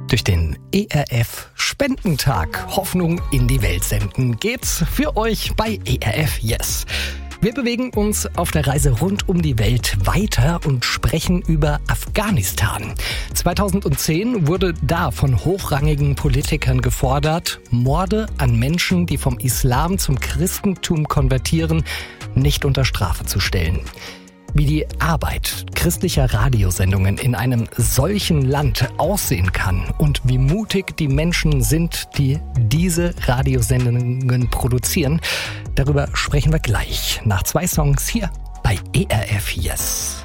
Durch den ERF Spendentag Hoffnung in die Welt senden geht's für euch bei ERF Yes. Wir bewegen uns auf der Reise rund um die Welt weiter und sprechen über Afghanistan. 2010 wurde da von hochrangigen Politikern gefordert, Morde an Menschen, die vom Islam zum Christentum konvertieren, nicht unter Strafe zu stellen. Wie die Arbeit christlicher Radiosendungen in einem solchen Land aussehen kann und wie mutig die Menschen sind, die diese Radiosendungen produzieren, darüber sprechen wir gleich nach 2 Songs hier bei ERF Yes.